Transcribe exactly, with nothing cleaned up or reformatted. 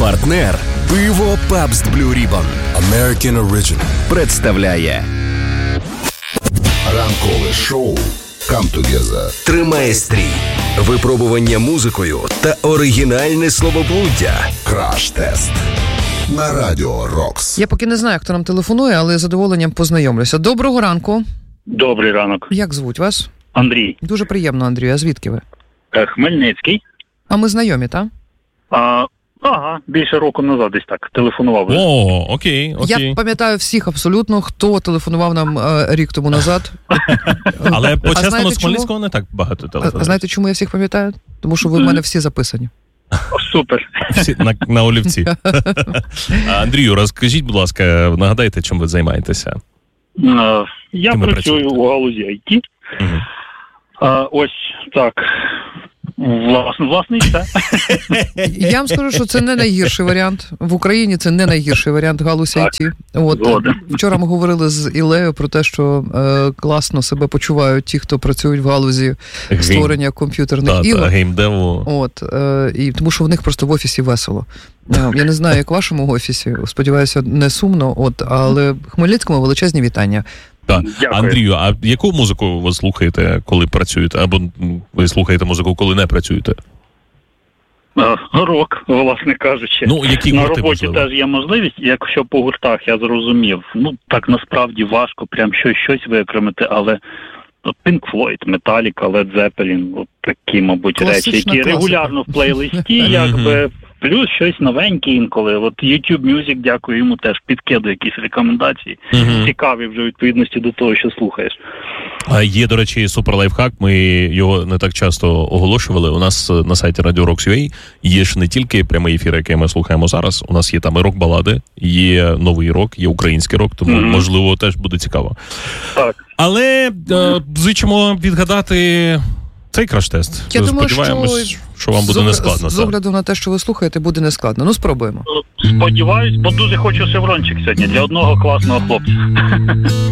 Партнер пиво Pabst Blue Ribbon American Original представляє ранкове шоу Come Together. Тримає стрій, випробування музикою та оригінальне словоблуддя. Краш-тест на Радіо Рокс. Я поки не знаю, хто нам телефонує, але з задоволенням познайомлюся. Доброго ранку. Добрий ранок. Як звуть вас? Андрій. Дуже приємно, Андрію. А звідки ви? Хмельницький. А ми знайомі, так? А, ага, більше року назад десь так телефонував. О, окей, окей. Я пам'ятаю всіх абсолютно, хто телефонував нам е, рік тому назад. Але по-чесному знаєте, з Хмельницького не так багато А телефонів. знаєте, чому я всіх пам'ятаю? Тому що ви в мене всі записані. Супер. Всі на, на олівці. А, Андрію, розкажіть, будь ласка, нагадайте, чим ви займаєтеся? А, я Ким ви працюю працюєте? у галузі ай ті. Угу. А, ось так. Власне, власне, і все. Я вам скажу, що це не найгірший варіант. В Україні це не найгірший варіант галузі ай ті. От, згоден. вчора ми говорили з Ілею про те, що е, класно себе почувають ті, хто працюють в галузі Гейм. створення комп'ютерних Та, ігор. та, геймдеву. От, е, і тому що в них просто в офісі весело. Е, я не знаю, як в вашому офісі, сподіваюся, не сумно, от, але Хмельницькому величезні вітання. Так. Дякую. Андрію, а яку музику ви слухаєте, коли працюєте? Або м, ви слухаєте музику, коли не працюєте? А, рок, власне кажучи. Ну, які на гурти, роботі можливо? теж є можливість, якщо по гуртах я зрозумів, ну так насправді важко прям щось щось викремити, але от Pink Floyd, Metallica, Led Zeppelin, от такі, мабуть, Класична речі, які класика. регулярно в плейлисті, якби плюс щось новеньке інколи. От YouTube Music, дякую йому, теж підкидує якісь рекомендації, Мгм. цікаві вже у відповідності до того, що слухаєш. А є, до речі, супер лайфхак, ми його не так часто оголошували. У нас на сайті Radio Rocks точка ю а є ж не тільки прямий ефір, який ми слухаємо зараз, у нас є там і рок-балади, є новий рок, є український рок, тому, Мгм. можливо, теж буде цікаво. Так. Але е, зичимо відгадати цей краш-тест. Я думаю, Сподіваємось, що, що вам буде з, нескладно. З так. огляду на те, що ви слухаєте, буде нескладно. Ну, спробуємо. Сподіваюсь, бо дуже хочу шеврончик сьогодні для одного класного хлопця.